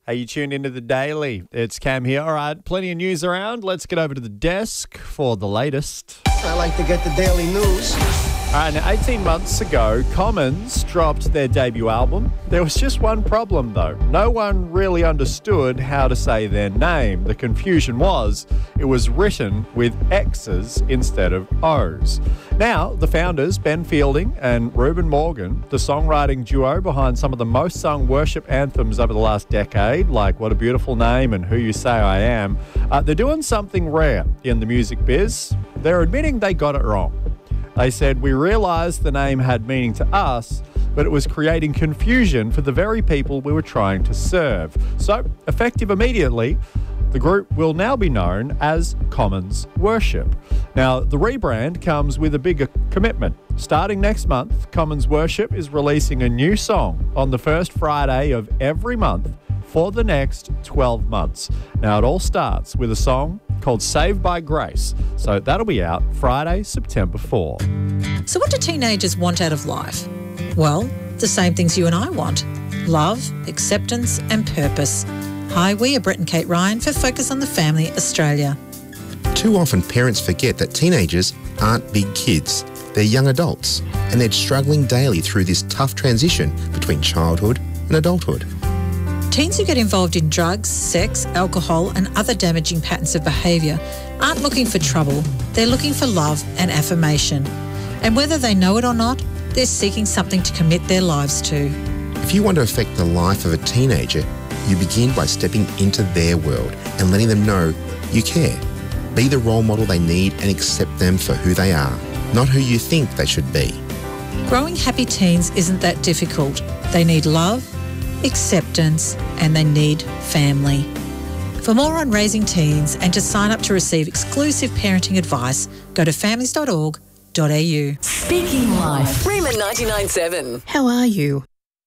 Hey, you tuned into the Daily. It's Cam here. All right, plenty of news around. Let's get over to the desk for the latest. I like to get the daily news. All right, now 18 months ago, Commons dropped their debut album. There was just one problem, though. No one really understood how to say their name. The confusion was it was written with X's instead of O's. Now, the founders, Ben Fielding and Reuben Morgan, the songwriting duo behind some of the most sung worship anthems over the last decade, like What a Beautiful Name and Who You Say I Am, they're doing something rare in the music biz. They're admitting they got it wrong. They said, we realised the name had meaning to us, but it was creating confusion for the very people we were trying to serve. So, effective immediately, the group will now be known as Commons Worship. Now, the rebrand comes with a bigger commitment. Starting next month, Commons Worship is releasing a new song on the first Friday of every month for the next 12 months. Now, it all starts with a song called Saved by Grace. So that'll be out Friday, September 4. So what do teenagers want out of life? Well, the same things you and I want. Love, acceptance and purpose. Hi, we are Brett and Kate Ryan for Focus on the Family Australia. Too often parents forget that teenagers aren't big kids. They're young adults and they're struggling daily through this tough transition between childhood and adulthood. Teens who get involved in drugs, sex, alcohol and other damaging patterns of behaviour aren't looking for trouble, they're looking for love and affirmation. And whether they know it or not, they're seeking something to commit their lives to. If you want to affect the life of a teenager, you begin by stepping into their world and letting them know you care. Be the role model they need and accept them for who they are, not who you think they should be. Growing happy teens isn't that difficult. They need love, acceptance, and they need family. For more on raising teens and to sign up to receive exclusive parenting advice, go to families.org.au. Speaking Life. Rima 99.7. How are you?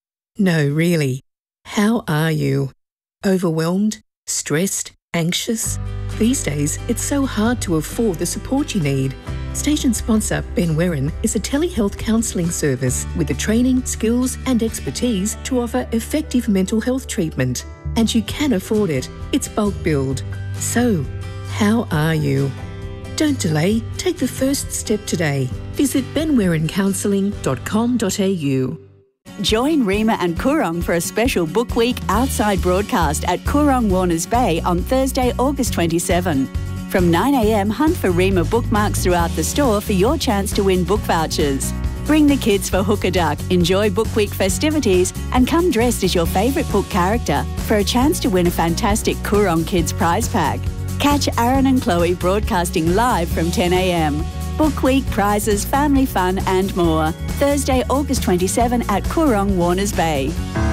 No, really. How are you? Overwhelmed? Stressed? Anxious? These days, it's so hard to afford the support you need. Station sponsor Ben Werran is a telehealth counselling service with the training, skills and expertise to offer effective mental health treatment. And you can afford it. It's bulk billed. So, how are you? Don't delay. Take the first step today. Visit benwerrancounselling.com.au. Join Rima and Coorong for a special Book Week outside broadcast at Coorong Warners Bay on Thursday, August 27. From 9 a.m, hunt for Rima bookmarks throughout the store for your chance to win book vouchers. Bring the kids for Hook a Duck, enjoy Book Week festivities and come dressed as your favourite book character for a chance to win a fantastic Coorong Kids prize pack. Catch Aaron and Chloe broadcasting live from 10 a.m. Book Week, prizes, family fun and more. Thursday, August 27 at Coorong Warners Bay.